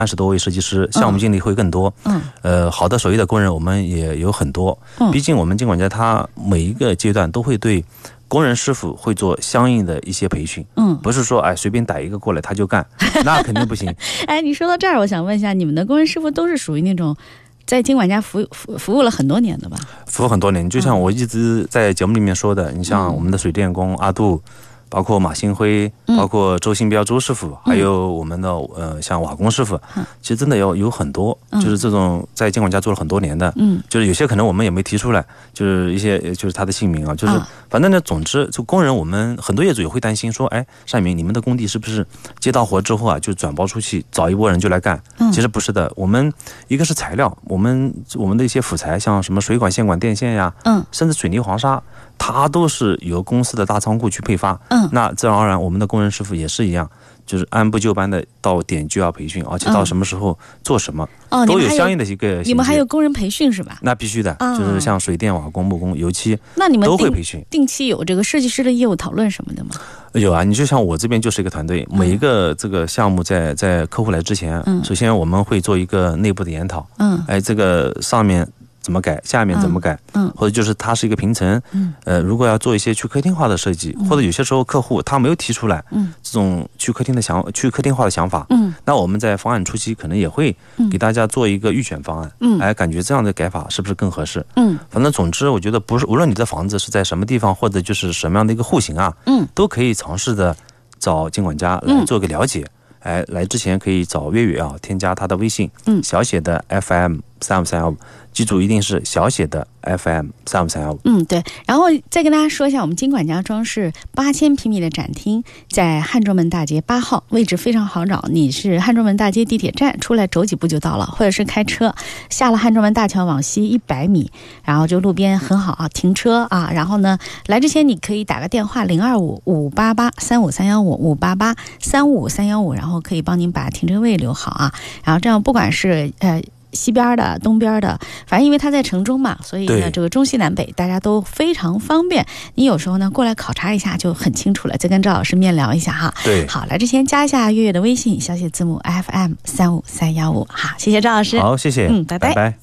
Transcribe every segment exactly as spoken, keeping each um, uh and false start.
三十多位设计师，项目经理会更多。嗯，呃，好的手艺的工人我们也有很多。嗯，毕竟我们经管家他每一个阶段都会对工人师傅会做相应的一些培训。嗯，不是说哎随便逮一个过来他就干，那肯定不行。 哎，你说到这儿，我想问一下，你们的工人师傅都是属于那种在经管家服服服务了很多年的吧？ 服务很多年，就像我一直在节目里面说的，你像我们的水电工阿杜。包括马新辉，包括周新彪周师傅，还有我们的呃像瓦工师傅，其实真的有有很多，就是这种在经管家做了很多年的，嗯，就是有些可能我们也没提出来，就是一些就是他的姓名啊，就是反正呢，总之就工人，我们很多业主也会担心说，哎，单明，你们的工地是不是接到活之后啊，就转包出去，找一波人就来干？其实不是的，我们一个是材料，我们我们的一些辅材，像什么水管、线管、电线呀，嗯，甚至水泥、黄沙。它都是由公司的大仓库去配发，嗯，那自然而然我们的工人师傅也是一样，就是按部就班的到点就要培训，而且到什么时候做什么，嗯、都有相应的一个。 你们还有工人培训是吧？ 那必须的，哦、就是像水电、瓦工、木工、油漆， 那你们都会培训。 定期有这个设计师的业务讨论什么的吗？ 有啊，你就像我这边就是一个团队，每一个这个项目在在客户来之前，嗯，首先我们会做一个内部的研讨，嗯，哎，这个上面。怎么改，下面怎么改，嗯，或者就是它是一个平层，嗯，呃，如果要做一些去客厅化的设计，或者有些时候客户他没有提出来，嗯，这种去客厅的想去客厅化的想法，嗯，那我们在方案初期可能也会给大家做一个预选方案，嗯，哎，感觉这样的改法是不是更合适，嗯，反正总之我觉得不是无论你的房子是在什么地方，或者就是什么样的一个户型啊，嗯，都可以尝试的找经管家来做个了解。哎，来之前可以找月月啊，添加他的微信，嗯，小写的 F M 三五三幺五，记住一定是小写的 F M 三五三幺五。 嗯，对。然后再跟大家说一下，我们经管家装饰八千平米的展厅在汉中门大街八号，位置非常好找。你是汉中门大街地铁站出来走几步就到了，或者是开车下了汉中门大桥往西一百米，然后就路边很好啊，停车啊。然后呢，来之前你可以打个电话零二五五八八三五三幺五五八八三五三幺五，然后可以帮您把停车位留好啊。然后这样不管是呃。西边的东边的，反正因为它在城中嘛，所以呢这个中西南北大家都非常方便。你有时候呢过来考察一下就很清楚了，再跟赵老师面聊一下哈。 对， 好，来之前加一下月月的微信，小写字母 F M 三五三幺五。好，谢谢赵老师。 好，谢谢。 嗯，拜拜。 拜拜。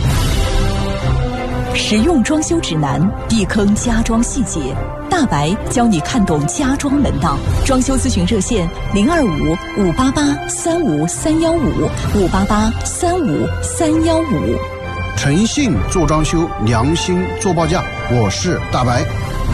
实用装修指南，避坑家装细节，大白教你看懂家装门道。装修咨询热线零二五五八八三五三幺五五八八三五三幺五。 诚信做装修，良心做报价。我是大白。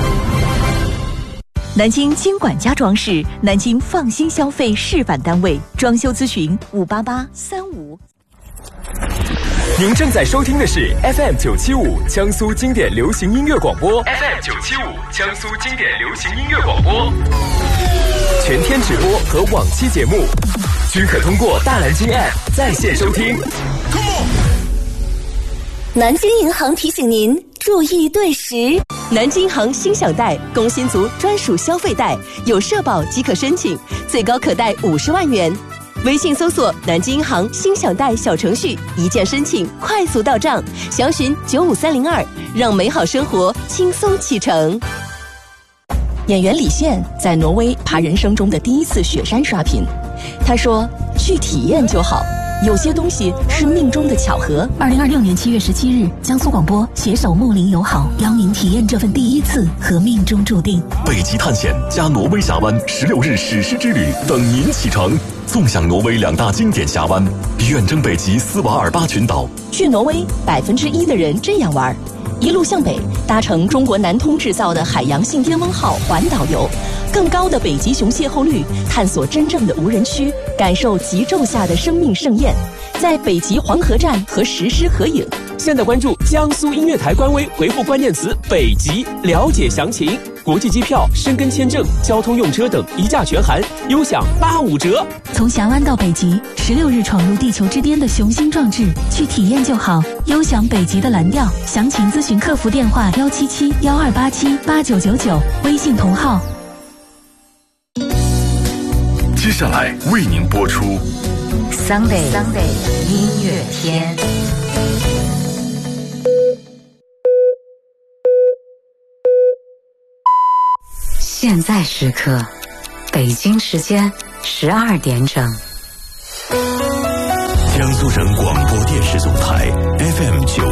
南京经管家装饰，南京放心消费示范单位，装修咨询五八八三五。 您正在收听的是 F M 九七五江苏经典流行音乐广播 ，F M 九七五江苏经典流行音乐广播，全天直播和往期节目均可通过大蓝鲸 App 在线收听。 南京银行提醒您注意对时。南京银行新享贷工薪族专属消费贷，有社保即可申请，最高可贷五十万元。微信搜索南京银行新享贷小程序，一键申请，快速到账，详询九五三零二，让美好生活轻松启程。演员李现在挪威爬人生中的第一次雪山刷屏，他说：“去体验就好。”有些东西是命中的巧合。 二零二六年七月十七日，江苏广播携手睦邻友好，邀您体验这份第一次和命中注定。 北极探险加挪威峡湾十六日史诗之旅等您启程，纵享挪威两大经典峡湾，远征北极斯瓦尔巴群岛。 去挪威，百分之一的人这样玩：一路向北，搭乘中国南通制造的海洋信天翁号环岛游，更高的北极熊邂逅率，探索真正的无人区，感受极昼下的生命盛宴，在北极黄河站和石狮合影。 现在关注江苏音乐台官微，回复关键词北极了解详情。国际机票、申根签证、交通用车等一价全含，优享八五折。 从峡湾到北极，十六日闯入地球之巅的雄心壮志，去体验就好，优享北极的蓝调。详情咨询客服电话幺七七幺二八七八九九九，微信同号。 接下来为您播出 Sunday Sunday 音乐天。现在时刻，北京时间十二点整。 江苏省广播电视总台 F M 九。